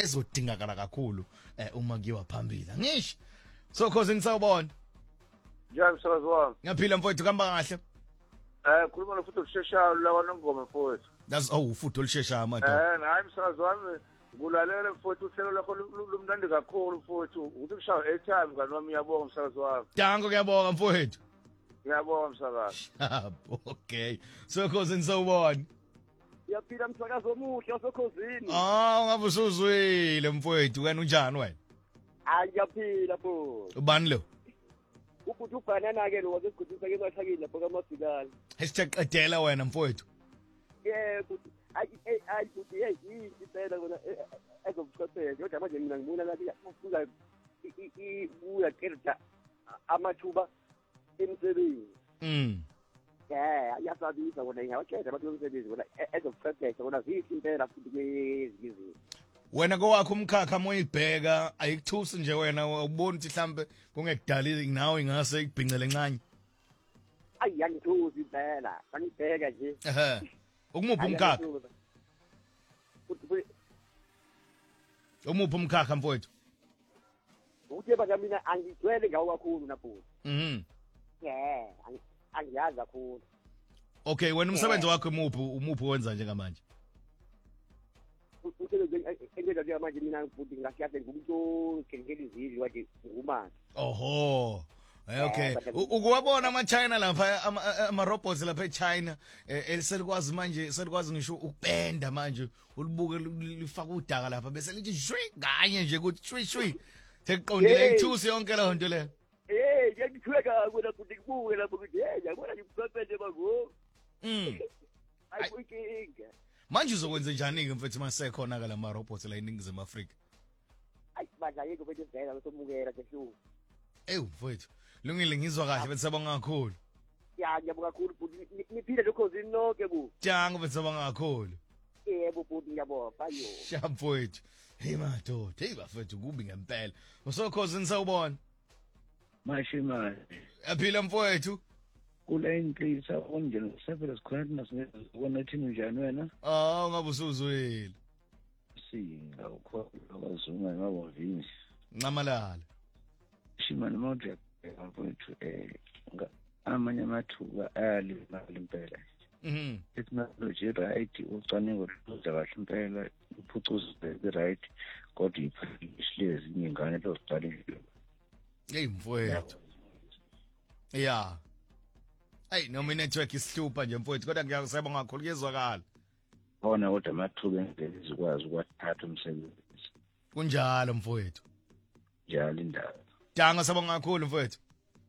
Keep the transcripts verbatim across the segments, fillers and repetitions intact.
ezodingakala kakhulu eh, uma kuyiwa phambili ngisho so cause ngisawubona njani msakazi wami ngiyaphila mfowethu kamba kahle eh khuluma nofuthi okusheshayo lawa nongoma mfowethu that's oh futhi olisheshayo manje eh hayi msakazi wami ngulalela mfowethu uhlelo lakho lumnandi kakhulu mfowethu ukuthi kushawa airtime ngani wami uyabonga msakazi wami danko kuyabonga mfowethu ngiyabonga msakazi okay so cause ngisawubona yaphila msakazi omuhle wasekhosini ah ngabe usuzwile mfowethu wena unjani wena ayaphila bo ubani lo ukuthi ubhanana ke lo wasesigudisa ke emahlakeni lapho kaMasikala hashtag qedela wena mfowethu yeah ukuthi ayi ayi ukuthi hey impela kona ezobuchwepheshe kodwa manje mina ngibona ngathi ufuna ibuya kerta amathuba emsebenzi mm yeah yasabisa kona ngiyawatshela abantu bomsebenzi kona ezobuchwepheshe kona zithi impela futhi kwezigizi wena kowakho umkhakha moyibheka ayikuthusi nje wena ubona ukuthi mhlambe kungekudali nawe ingase ikubhincele encane ayi yangithusi impela angibheka nje ehe ukumuphi umkhakha umuphi umkhakha mfowethu uthi baza mina angigcwele ngawo kakhulu napho mhm yeah angiyazi kakhulu okay wena umsebenzi wakho umuphi umuphi wenza njengamanje engeza nje manje mina futhi ngasiyahle ngumuntu kengeli izizwe wathi ngumanje oho okay ukuwabona ama China lapha ama robots lapha eChina eliselikwazi manje selikwazi ngisho ukupenda manje ulibuke lifaka udaka lapha bese lithi shwi nganye nje ukuthi shwi shwi seqondile ithusi yonke le nto le eh ngiyithweka kona futhi kubuke lapho ukuthi hey yabona ngiphephele bago mm ayikuyinga manje uzokwenza njani ke mfethu masekhona kala ma robots la eNingizimu Afrika ayi badla yeke bese sivela besomukela sehlu ewu mfethu lungile ngizwa kahle bese sabonga kakhulu ya ngiyabonga kakhulu futhi niphile lokho zinonke bu jango bese sabonga kakhulu yebo futhi ngiyabonga bayo shamfowethu hey madoda hey bafethu kubi ngempela usokhoze nisawubona mashimane aphila mfowethu kule inhlisa onjena sephela sikhona nasinezona thini njani wena ah ungabe usuzwile singa ukhona abazunga ngabo vini ncamalala shimane manje mfowethu eh amanye amathuba ayalimaza impela mhm technology right ucwaningo luza kahle impela uphucuza right kodwa iphilile ingane lozicalile hey mfowethu yeah hey noma network isihlupha nje mfowethu kodwa ngiyasebonga kakhulu kuyezwakala bona kodwa amathuba endlela izikwazi ukwathatha umsebenzi kunjalo mfowethu njalo indaba danga sabonga kakhulu mfowethu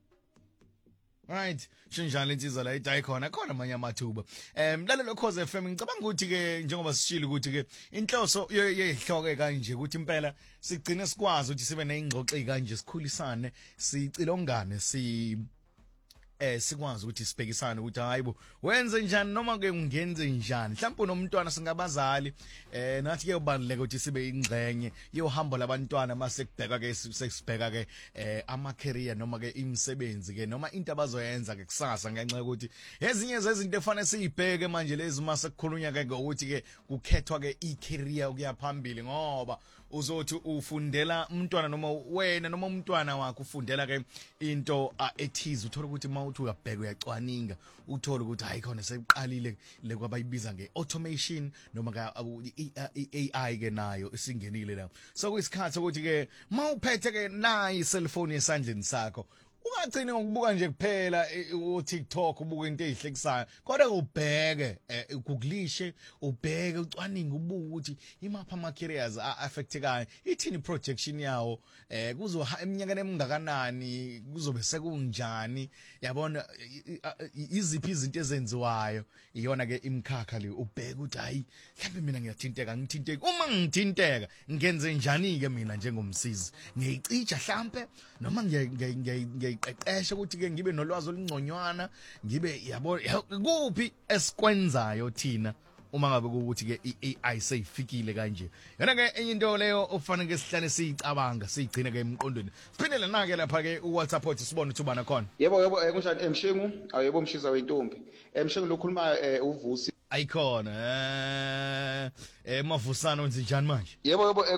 right shinjani insizwa la idayi khona khona manje amathuba em lalelo Khoze F M ngicabanga ukuthi ke njengoba sishilo ukuthi ke inhloso yehloko kanje ukuthi impela sigcine sikwazi ukuthi sibe nezingxoxo kanje sikhulisane sicilongane si eh sikwazi ukuthi sibhekisane ukuthi hayibo wenze njani noma ke ungenze njani mhlawumbe nomntwana singabazali eh nathi ke ubaluleke ukuthi sibe ingxenye yohambo labantwana mase kubheka ke sesibheka ke eh ama career noma ke imisebenzi ke noma into abazoyenza ke kusasa ngenxa yokuthi ezinye zezinto efanele siyibheke manje lezi mase kukhulunywa ke ukuthi ke kukhethwa ke i career ukuya phambili ngoba uzothi ufundela umntwana noma wena noma umntwana wakho ufundela ke into ethize uthola ukuthi mawuthi uyabheka uyacwaninga uthola ukuthi hayi khona seyiqalile le kwabayibiza ngeautomation noma ka i A I ke nayo isingenile la so kuyisikhathi ukuthi ke mawuphethe ke nayi cellphone esandleni sakho ungagcini ngokubuka nje kuphela u TikTok ubuka into ezihlekisayo kodwa ubheke ukukulishe ubheke ucwaninga ubuka ukuthi imapha ama careers affectekayo ithini projection yawo eh kuzo eminyakeni emingakanani kuzobe sekunjani yabona iziphi izinto ezenziwayo iyona ke imkhakha le ubheke ukuthi hayi mhlawumbe mina ngiyathinteka ngithinteka uma ngithinteka ngenze njani ke mina njengomsizi ngiyicija mhlawumbe noma ngiye ngiqeqesha ukuthi ke ngibe nolwazi olungconywana ngibe yabo kuphi esikwenzayo thina uma ngabe ukuthi ke i A I seyifikile kanje yona ke enye into leyo ofanele sihlale siyicabanga siyigcina ke emqondweni siphindele nake lapha ke uWhatsApp uthi sibone ukuthi ubana khona yebo yebo kunjani emshengu ayebo mshiza wentombi emshengu lokhuluma uvusi ayikhona eh eh mavusana wenze njani manje yebo yebo